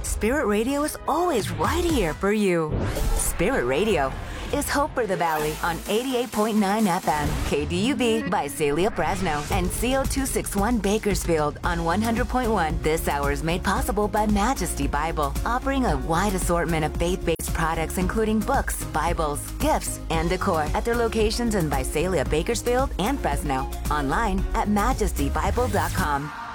Spirit Radio is always right here for you. Spirit Radio is Hope for the Valley on 88.9 FM, KDUB by Celia Fresno, and CO261 Bakersfield on 100.1. This hour is made possible by Majesty Bible, offering a wide assortment of faith-based products including books, Bibles, gifts, and decor at their locations in Visalia, Bakersfield, and Fresno. Online at majestybible.com.